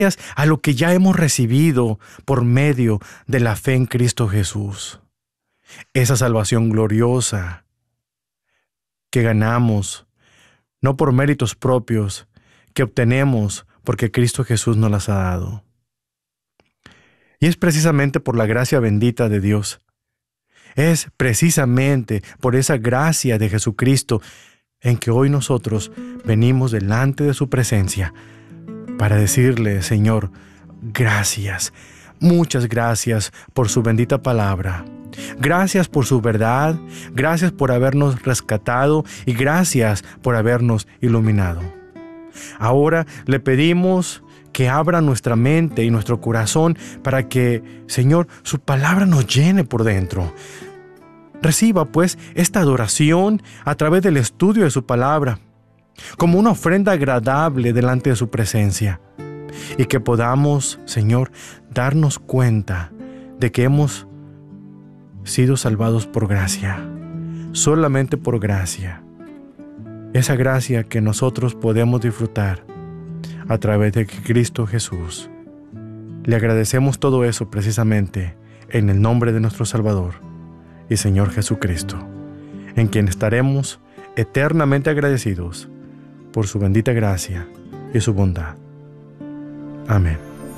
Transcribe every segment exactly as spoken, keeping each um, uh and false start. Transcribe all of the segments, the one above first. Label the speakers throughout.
Speaker 1: a lo que ya hemos recibido por medio de la fe en Cristo Jesús. Esa salvación gloriosa que ganamos, no por méritos propios, que obtenemos porque Cristo Jesús nos las ha dado. Y es precisamente por la gracia bendita de Dios. Es precisamente por esa gracia de Jesucristo en que hoy nosotros venimos delante de su presencia para decirle, Señor, gracias, muchas gracias por su bendita palabra. Gracias por su verdad, gracias por habernos rescatado y gracias por habernos iluminado. Ahora le pedimos que abra nuestra mente y nuestro corazón para que, Señor, su palabra nos llene por dentro. Reciba, pues, esta adoración a través del estudio de su palabra, como una ofrenda agradable delante de su presencia, y que podamos, Señor, darnos cuenta de que hemos sido salvados por gracia, solamente por gracia. Esa gracia que nosotros podemos disfrutar a través de Cristo Jesús. Le agradecemos todo eso precisamente en el nombre de nuestro Salvador y Señor Jesucristo, en quien estaremos eternamente agradecidos por su bendita gracia y su bondad. Amén.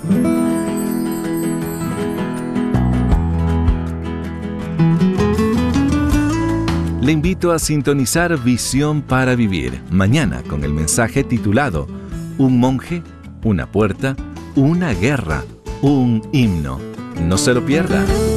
Speaker 2: Le invito a sintonizar Visión para Vivir mañana con el mensaje titulado Un monje, una puerta, una guerra, un himno. No se lo pierda.